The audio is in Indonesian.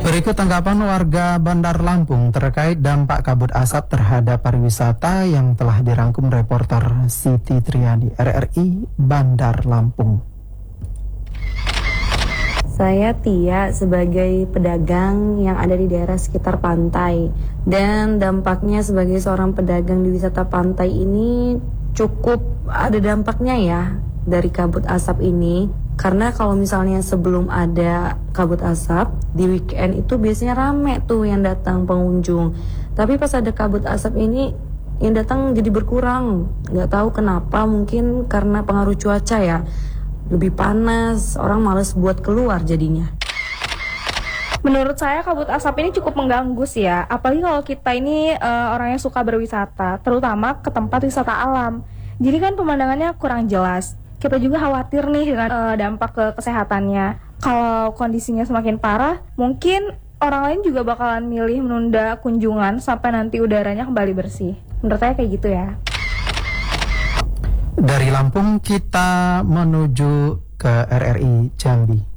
Berikut tanggapan warga Bandar Lampung terkait dampak kabut asap terhadap pariwisata yang telah dirangkum reporter Siti Triadi RRI Bandar Lampung. Saya Tia sebagai pedagang yang ada di daerah sekitar pantai, dan dampaknya sebagai seorang pedagang di wisata pantai ini cukup ada dampaknya ya dari kabut asap ini. Karena kalau misalnya sebelum ada kabut asap, di weekend itu biasanya rame tuh yang datang pengunjung. Tapi pas ada kabut asap ini, yang datang jadi berkurang. Nggak tahu kenapa, mungkin karena pengaruh cuaca ya. Lebih panas, orang males buat keluar jadinya. Menurut saya kabut asap ini cukup mengganggu sih ya. Apalagi kalau kita ini orang yang suka berwisata, terutama ke tempat wisata alam. Jadi kan pemandangannya kurang jelas. Kita juga khawatir nih dengan dampak ke kesehatannya. Kalau kondisinya semakin parah, mungkin orang lain juga bakalan milih menunda kunjungan sampai nanti udaranya kembali bersih. Menurut saya kayak gitu ya. Dari Lampung kita menuju ke RRI Jambi.